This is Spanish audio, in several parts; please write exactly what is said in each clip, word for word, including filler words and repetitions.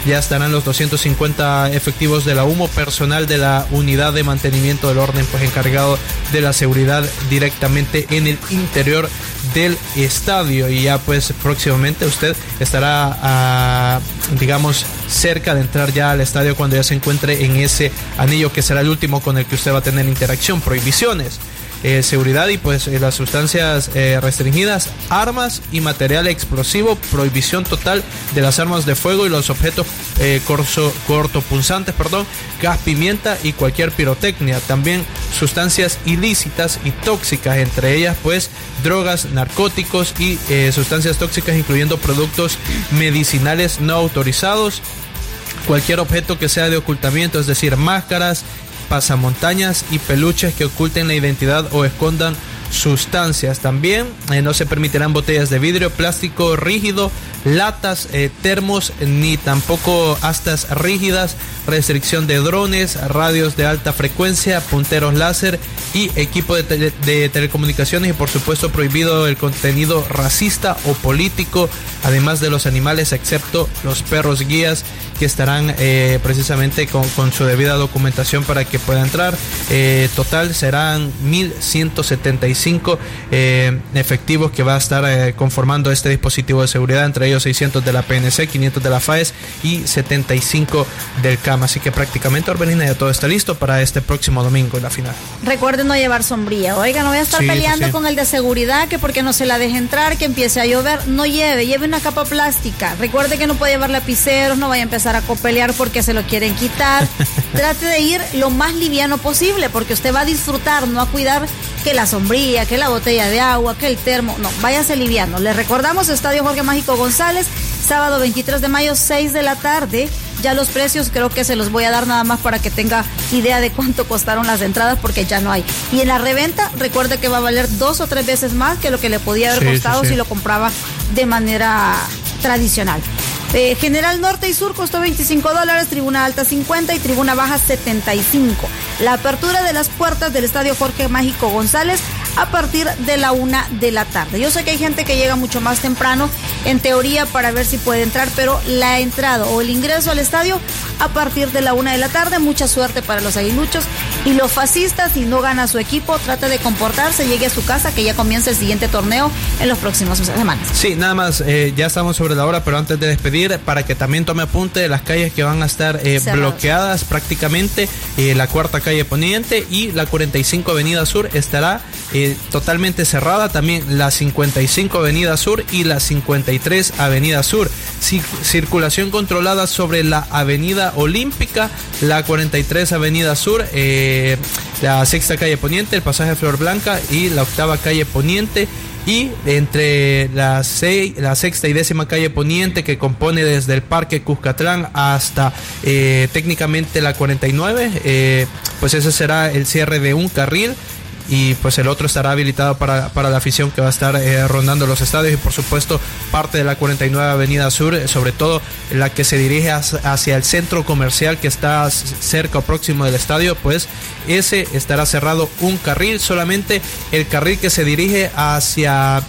ya estarán los doscientos cincuenta efectivos de la Humo, personal de la unidad de mantenimiento del orden, pues encargado de la seguridad directamente en el interior del estadio. Y ya pues próximamente usted estará a, digamos, cerca de entrar ya al estadio cuando ya se encuentre en ese anillo que será el último con el que usted va a tener interacción. Prohibiciones, Eh, seguridad y pues eh, las sustancias eh, restringidas, armas y material explosivo, prohibición total de las armas de fuego y los objetos eh, corso, cortopunzantes, perdón, gas pimienta y cualquier pirotecnia. También sustancias ilícitas y tóxicas, entre ellas pues drogas, narcóticos y eh, sustancias tóxicas, incluyendo productos medicinales no autorizados, cualquier objeto que sea de ocultamiento, es decir, máscaras, pasamontañas y peluches que oculten la identidad o escondan sustancias. También eh, no se permitirán botellas de vidrio, plástico rígido, latas, eh, termos, ni tampoco astas rígidas. Restricción de drones, radios de alta frecuencia, punteros láser y equipo de, tele, de telecomunicaciones, y por supuesto prohibido el contenido racista o político, además de los animales excepto los perros guías, que estarán eh, precisamente con, con su debida documentación para que pueda entrar. Eh, total serán mil ciento setenta y cinco eh, efectivos que va a estar eh, conformando este dispositivo de seguridad, entre ellos seiscientos de la P N C, quinientos de la FAES y setenta y cinco del C A M. Así que prácticamente, Orbelina, ya todo está listo para este próximo domingo en la final. Recuerden no llevar sombría. Oiga, no voy a estar sí, peleando sí. con el de seguridad, que porque no se la deje entrar, que empiece a llover. No lleve, lleve una capa plástica. Recuerde que no puede llevar lapiceros, no vaya a empezar a copelear porque se lo quieren quitar. Trate de ir lo más liviano posible, porque usted va a disfrutar, no a cuidar que la sombría, que la botella de agua, que el termo. No, váyase liviano. Les recordamos, Estadio Jorge Mágico González, sábado veintitrés de mayo, seis de la tarde. Ya los precios creo que se los voy a dar nada más para que tenga idea de cuánto costaron las entradas, porque ya no hay. Y en la reventa, recuerde que va a valer dos o tres veces más que lo que le podía haber sí, costado sí, sí. si lo compraba de manera tradicional. Eh, General Norte y Sur costó veinticinco dólares, Tribuna Alta cincuenta y Tribuna Baja setenta y cinco. La apertura de las puertas del Estadio Jorge Mágico González a partir de la una de la tarde. Yo sé que hay gente que llega mucho más temprano, en teoría, para ver si puede entrar, pero la entrada o el ingreso al estadio a partir de la una de la tarde. Mucha suerte para los aguiluchos y los fascistas. Si no gana su equipo, trate de comportarse, llegue a su casa, que ya comienza el siguiente torneo en los próximos semanas. Sí, nada más, eh, ya estamos sobre la hora, pero antes de despedir, para que también tome apunte de las calles que van a estar eh, bloqueadas prácticamente, eh, la cuarta calle Poniente y la cuarenta y cinco Avenida Sur estará eh, totalmente cerrada, también la cincuenta y cinco Avenida Sur y la cincuenta y tres Avenida Sur. Cir- circulación controlada sobre la Avenida Olímpica, la cuarenta y tres Avenida Sur, eh, la sexta calle Poniente, el pasaje Flor Blanca y la octava calle Poniente. Y entre la, seis, la sexta y décima calle Poniente, que compone desde el Parque Cuscatlán hasta eh, técnicamente la cuarenta y nueve, eh, pues ese será el cierre de un carril. Y pues el otro estará habilitado para, para la afición que va a estar eh, rondando los estadios, y por supuesto parte de la cuarenta y nueve Avenida Sur, sobre todo la que se dirige hacia, hacia el centro comercial que está cerca o próximo del estadio, pues ese estará cerrado un carril. Solamente el carril que se dirige hacia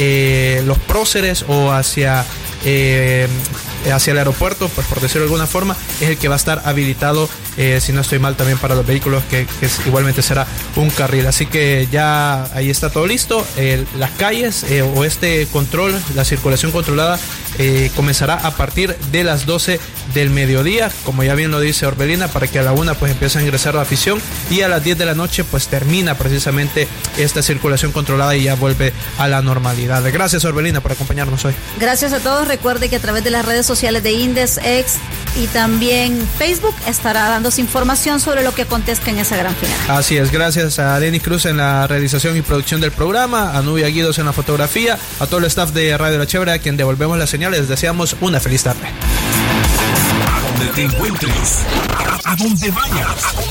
eh, los próceres o hacia eh, hacia el aeropuerto, pues por decirlo de alguna forma, es el que va a estar habilitado, eh, si no estoy mal, también para los vehículos, que, que igualmente será un carril. Así que ya ahí está todo listo. Eh, las calles eh, o este control, la circulación controlada, eh, comenzará a partir de las doce del mediodía, como ya bien lo dice Orbelina, para que a la una pues empiece a ingresar la afición, y a las diez de la noche pues termina precisamente esta circulación controlada y ya vuelve a la normalidad. Gracias, Orbelina, por acompañarnos hoy. Gracias a todos. Recuerde que a través de las redes sociales de Indes, X y también Facebook estará dándose información sobre lo que acontezca en esa gran final. Así es, gracias a Lenny Cruz en la realización y producción del programa, a Nubia Guidos en la fotografía, a todo el staff de Radio La Chévere, a quien devolvemos las señales. Les deseamos una feliz tarde. A donde te encuentres, a donde vayas,